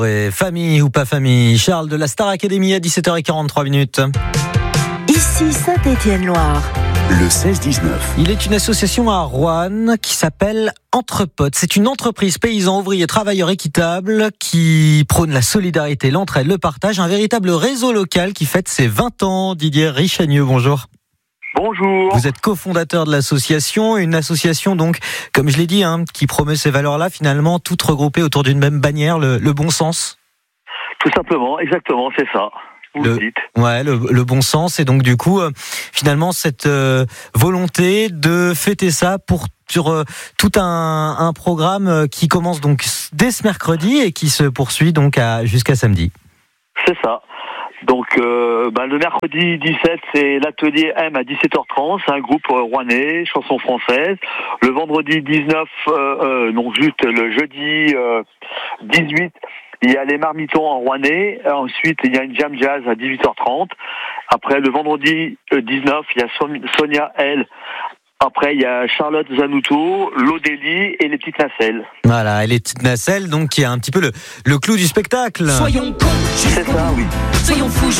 Ouais, famille ou pas famille, Charles de la Star Academy à 17h43. Ici Saint-Étienne-Loire. Le 16-19. Il est une association à Roanne qui s'appelle Entre Potes. C'est une entreprise paysans, ouvriers, travailleurs équitable qui prône la solidarité, l'entraide, le partage. Un véritable réseau local qui fête ses 20 ans. Didier Richagneux, bonjour. Bonjour. Vous êtes cofondateur de l'association, une association donc, comme je l'ai dit, qui promeut ces valeurs-là, finalement, toutes regroupées autour d'une même bannière, le bon sens. Tout simplement, exactement, c'est ça. Vous le dites. Ouais, le bon sens. Et donc, du coup, finalement, cette volonté de fêter ça sur tout un programme qui commence donc dès ce mercredi et qui se poursuit donc jusqu'à samedi. C'est ça. Donc, le mercredi 17, c'est l'atelier M à 17h30. C'est un groupe rouennais, chansons françaises. Le vendredi 19, le jeudi 18, il y a les marmitons en rouennais. Ensuite, il y a une jam jazz à 18h30. Après, le vendredi 19, il y a Sonia L. Après, il y a Charlotte Zanuto, l'Odélie et les petites nacelles. Voilà, et les petites nacelles, donc, qui est un petit peu le clou du spectacle. Soyons cons, C'est ça, oui. Soyons fous